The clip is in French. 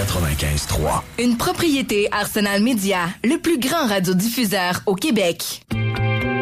95.3. Une propriété Arsenal Média, le plus grand radiodiffuseur au Québec.